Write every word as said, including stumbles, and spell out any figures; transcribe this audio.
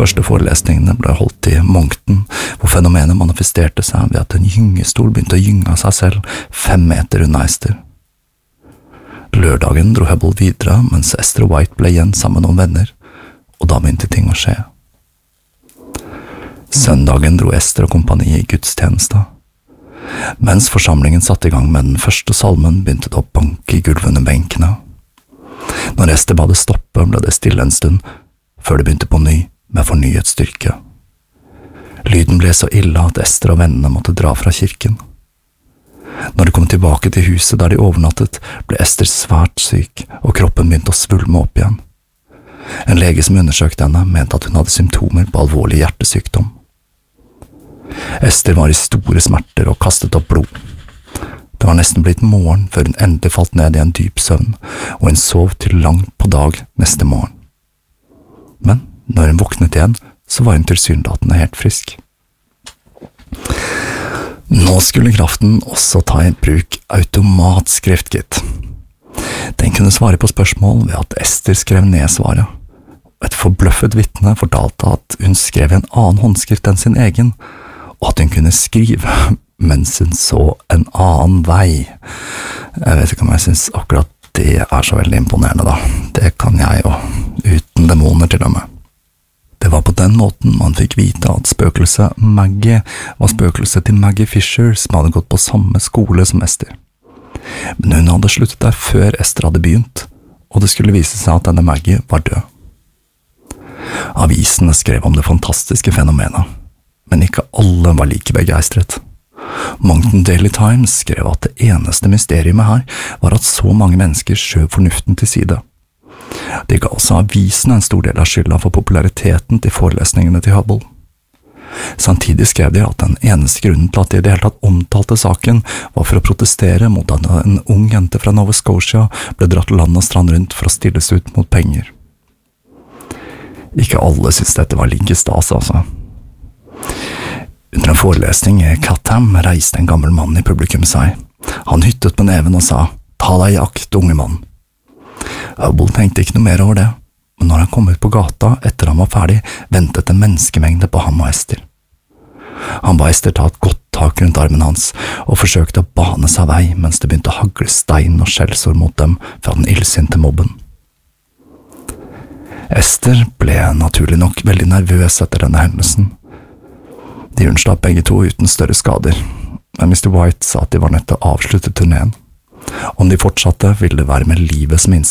første forelesningene ble holdt i Moncton, hvor fenomenet manifesterte seg ved at en gyngestol begynte å gynge av seg selv fem meter unna Esther. Lørdagen dro Hubble videre, mens Esther og White ble igjen sammen med noen venner, og da begynte ting å skje. Søndagen dro Esther og kompani i gudstjenesta. Mens forsamlingen satte i gang med den første salmen, begynte det å banke i gulvet under benkene. Når Esther ba det stoppe, ble det stille en stund, før det begynte på ny med fornyet styrke. Lyden ble så ille at Esther og vennene måtte dra fra kirken. Når de kom tilbake til huset der de overnattet, ble Esther svært syk, og kroppen begynte å svulme opp igjen. En lege som undersøkte henne, mente at hun hadde symptomer på alvorlig hjertesykdom. Esther var i store smerter og kastet opp blod. Det var nesten blitt morgen før hun endelig falt ned i en dyp søvn, og hun sov til langt på dag neste morgen. Men når hun våknet igjen, så var hun tilsynelatende helt frisk. Nå skulle kraften også ta i bruk automatskrift, gitt. Den kunne svare på spørsmål ved at Esther skrev ned svaret. Et forbløffet vitne fortalte at hun skrev en annen håndskrift enn sin egen, og at hun kunne skrive mens hun så en annen vei. Jeg vet ikke om jeg synes akkurat det er så veldig imponerende da. Det kan jeg jo, uten demoner til og med. Det var på den måten man fikk vite at spøkelset Maggie var spøkelset til Maggie Fisher, som hadde gått på samme skole som Esther. Men hun hadde sluttet der før Esther hadde begynt, og det skulle vise seg at denne Maggie var død. Avisene skrev om det fantastiske fenomenet, men ikke alle var like begeistret. Moncton Daily Times skrev at det eneste mysteriet her var at så mange mennesker skjøv fornuften til side. Det ga også avisene en stor del av skylda for populariteten til forelesningene til Hubble. Samtidig skrev de at den eneste grunnen til at de i det hele tatt omtalte saken var for å protestere mot at en ung jente fra Nova Scotia ble dratt land og strand rundt for å stilles ut mot penger. Ikke alle syntes dette var like stas, altså. Under en forelesning i Chatham reiste en gammel mann i publikum seg. Han hyttet med neven og sa, «Ta deg i akt, unge mann». Hubble tenkte ikke noe mer over det, men når han kom ut på gata etter han var ferdig, ventet en menneskemengde på ham og Esther. Han ba Esther ta et godt tak rundt armen hans, og forsøkte å bane seg vei mens det begynte å hagle stein og skjellsord mot dem fra den illsinte mobben. Esther ble naturlig nok veldig nervøs etter denne hendelsen. De unnslapp begge to uten større skader, men mister White sa at de var nødt til å avslutte turneen. Om de fortsatte, ville det være med livet som innsats.